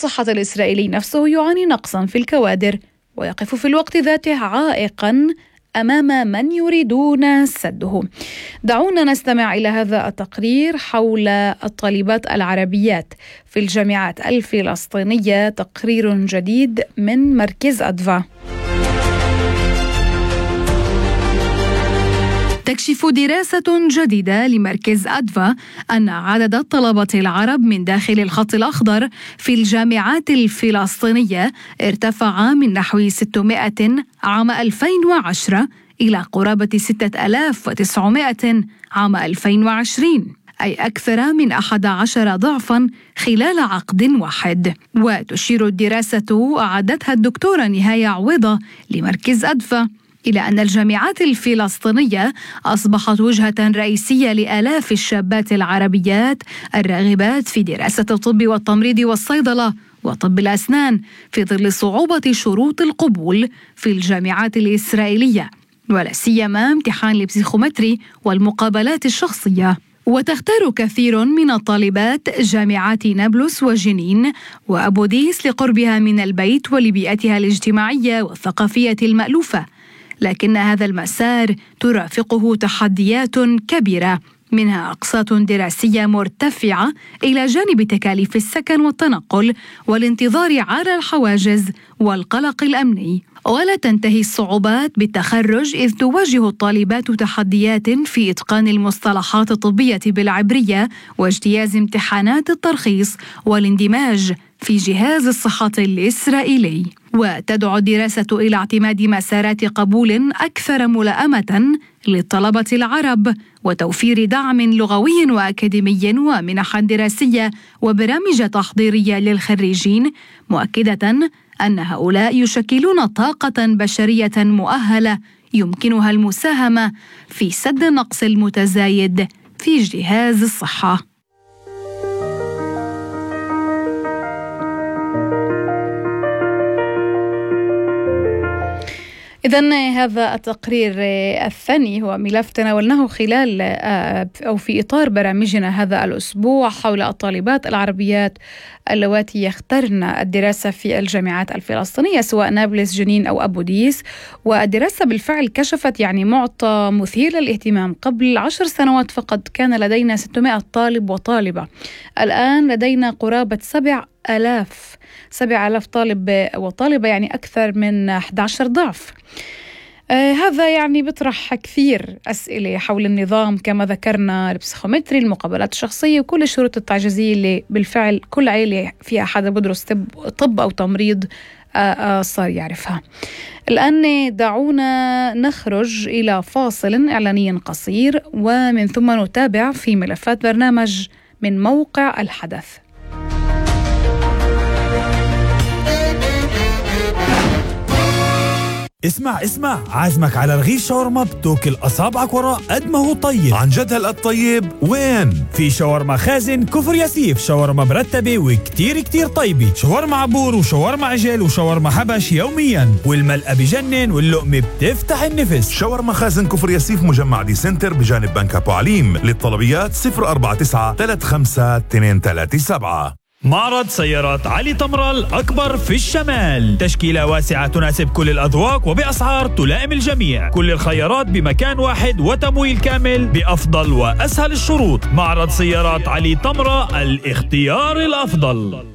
الصحة الإسرائيلي نفسه يعاني نقصا في الكوادر، ويقف في الوقت ذاته عائقا أمام من يريدون سده. دعونا نستمع إلى هذا التقرير حول الطالبات العربيات في الجامعات الفلسطينية، تقرير جديد من مركز أدفا. تكشف دراسة جديدة لمركز أدفا أن عدد الطلبة العرب من داخل الخط الأخضر في الجامعات الفلسطينية ارتفع من نحو 600 عام 2010 إلى قرابة 6900 عام 2020، أي أكثر من 11 ضعفا خلال عقد واحد. وتشير الدراسة أعدتها الدكتورة نهاية عويضة لمركز أدفا إلى أن الجامعات الفلسطينية أصبحت وجهة رئيسية لآلاف الشابات العربيات الراغبات في دراسة الطب والتمريض والصيدلة وطب الأسنان، في ظل صعوبة شروط القبول في الجامعات الإسرائيلية، ولا سيما امتحان البسيخومتري والمقابلات الشخصية. وتختار كثير من الطالبات جامعات نابلس وجنين وأبو ديس لقربها من البيت ولبيئتها الاجتماعية والثقافية المألوفة، لكن هذا المسار ترافقه تحديات كبيرة، منها أقساط دراسية مرتفعة إلى جانب تكاليف السكن والتنقل والانتظار على الحواجز والقلق الأمني. ولا تنتهي الصعوبات بالتخرج، إذ تواجه الطالبات تحديات في إتقان المصطلحات الطبية بالعبرية واجتياز امتحانات الترخيص والاندماج في جهاز الصحة الإسرائيلي. وتدعو الدراسة إلى اعتماد مسارات قبول أكثر ملائمة للطلبة العرب، وتوفير دعم لغوي وأكاديمي ومنح دراسية وبرامج تحضيرية للخريجين، مؤكدة أن هؤلاء يشكلون طاقة بشرية مؤهلة يمكنها المساهمة في سد النقص المتزايد في جهاز الصحة. إذن هذا التقرير الثاني هو ملف تناولناه خلال أو في إطار برامجنا هذا الأسبوع حول الطالبات العربيات اللواتي يخترن الدراسة في الجامعات الفلسطينية سواء نابلس، جنين أو أبو ديس. والدراسة بالفعل كشفت معطى مثير للاهتمام. قبل 10 سنوات فقط كان لدينا 600 طالب وطالبة، الآن لدينا قرابة 7,000 طالب وطالبة، أكثر من 11 ضعف. هذا بيطرح كثير أسئلة حول النظام، كما ذكرنا البسيخومتري، المقابلات الشخصية، وكل الشروط التعجيزية اللي بالفعل كل عائلة فيها حدا بدرس طب أو تمريض صار يعرفها. الآن دعونا نخرج إلى فاصل إعلاني قصير، ومن ثم نتابع في ملفات برنامج من موقع الحدث. اسمع عازمك على رغيف شاورما بتاكل أصابعك وراه قد ما هو طيب. عن جد هالقد طيب؟ وين؟ في شاورما خازن كفر ياسيف، شاورما مرتبة وكتير طيبة، شاورما عبور وشاورما عجل وشاورما حبش يوميا، والملقى بجنن واللقمة بتفتح النفس. شاورما خازن كفر ياسيف، مجمع دي سنتر بجانب بنك أبو عليم. للطلبيات 049-35-237. معرض سيارات علي طمرة الأكبر في الشمال، تشكيلة واسعة تناسب كل الأذواق وبأسعار تلائم الجميع، كل الخيارات بمكان واحد وتمويل كامل بأفضل وأسهل الشروط. معرض سيارات علي طمرة، الاختيار الأفضل.